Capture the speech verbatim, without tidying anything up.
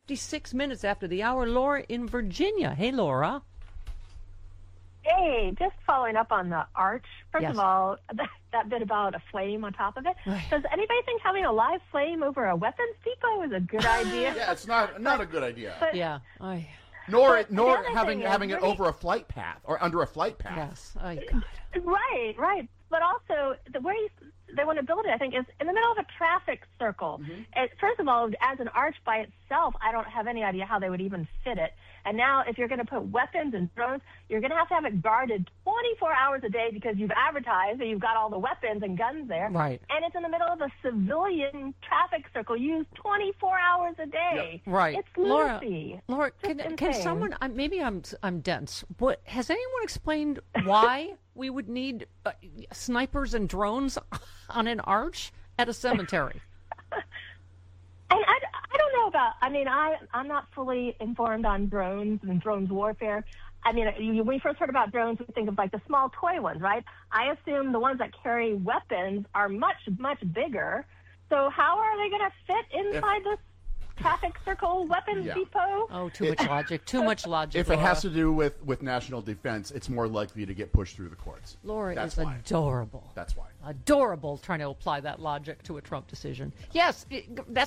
fifty-six minutes after the hour. Laura in Virginia. Hey, Laura. Hey, just following up on the arch. First Yes. of all, that, that bit about a flame on top of it. Right. Does anybody think having a live flame over a weapons depot is a good idea? Yeah, it's not not a good idea. But, Yeah. I, Nor but the nor other having thing is, having it really- over a flight path or under a flight path. yes. I, God. Right, right. But also, the way they want to build it, I think, is in the middle of a traffic circle. Mm-hmm. It, first of all, as an arch by itself, I don't have any idea how they would even fit it. And now, if you're going to put weapons and drones, you're going to have to have it guarded twenty-four hours a day because you've advertised that you've got all the weapons and guns there. Right. And it's in the middle of a civilian traffic circle used twenty-four hours a day. Right. It's Laura, lunacy. Laura, Just can, can insane. someone, I- maybe I'm I'm dense, but has anyone explained why we would need uh, snipers and drones on an arch at a cemetery? And I, I don't know about, I mean, I, I'm not fully informed on drones and drones warfare. I mean, you, when we first heard about drones, we think of like the small toy ones, right? I assume the ones that carry weapons are much, much bigger. So how are they going to fit inside this traffic circle weapons Yeah. depot? Oh, too much logic. Too much logic. If it Laura. has to do with, with national defense, it's more likely to get pushed through the courts. Laura That's is why. adorable. That's why. Adorable trying to apply that logic to a Trump decision. Yes, it, that's